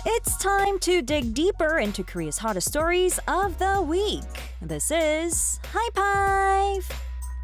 It's time to dig deeper into Korea's hottest stories of the week. This is High Five!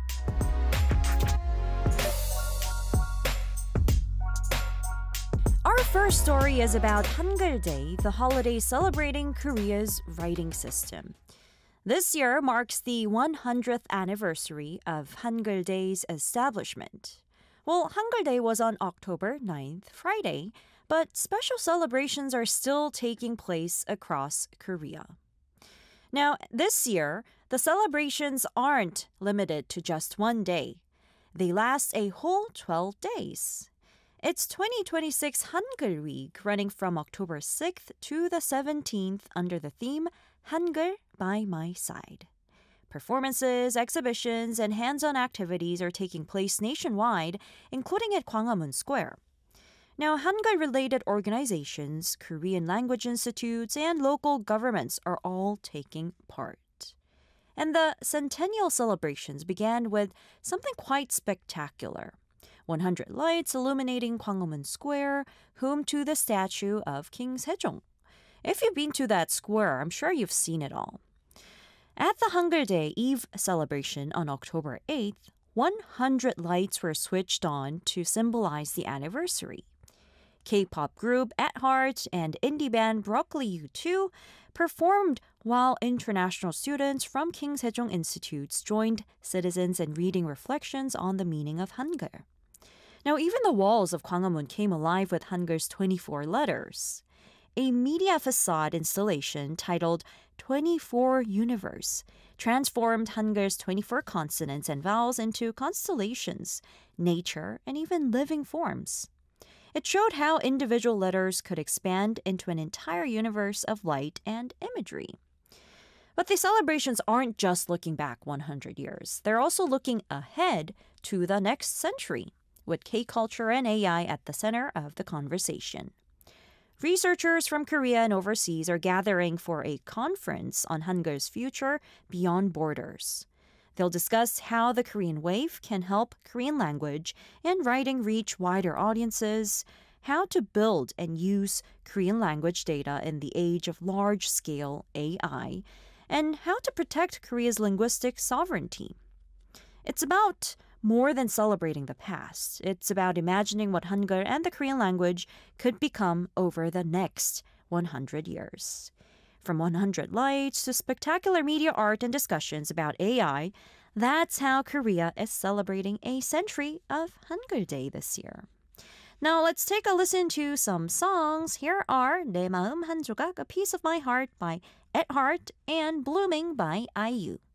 Our first story is about Hangul Day, the holiday celebrating Korea's writing system. This year marks the 100th anniversary of Hangul Day's establishment. Well, Hangul Day was on October 9th, Friday, but special celebrations are still taking place across Korea. Now, this year, the celebrations aren't limited to just one day. They last a whole 12 days. It's 2026 Hangul Week running from October 6th to the 17th under the theme Hangul by My Side. Performances, exhibitions, and hands-on activities are taking place nationwide, including at Gwanghwamun Square. Now, Hangul-related organizations, Korean language institutes, and local governments are all taking part. And the centennial celebrations began with something quite spectacular. 100 lights illuminating Gwanghwamun Square, home to the statue of King Sejong. If you've been to that square, I'm sure you've seen it all. At the Hangul Day Eve celebration on October 8th, 100 lights were switched on to symbolize the anniversary. K-pop group At Heart and indie band Broccoli U2 performed while international students from King Sejong Institutes joined citizens in reading reflections on the meaning of Hangul. Now, even the walls of Gwanghwamun came alive with Hangul's 24 letters. A media facade installation titled 24 Universe transformed Hangul's 24 consonants and vowels into constellations, nature, and even living forms. It showed how individual letters could expand into an entire universe of light and imagery. But the celebrations aren't just looking back 100 years. They're also looking ahead to the next century, with K-culture and AI at the center of the conversation. Researchers from Korea and overseas are gathering for a conference on Hangul's future beyond borders. They'll discuss how the Korean wave can help Korean language and writing reach wider audiences, how to build and use Korean language data in the age of large-scale AI, and how to protect Korea's linguistic sovereignty. It's about more than celebrating the past. It's about imagining what Hangul and the Korean language could become over the next 100 years. From 100 lights to spectacular media art and discussions about AI, that's how Korea is celebrating a century of Hangul Day this year. Now let's take a listen to some songs. Here are 내 마음 한 조각, A Piece of My Heart by At Heart and Blooming by IU.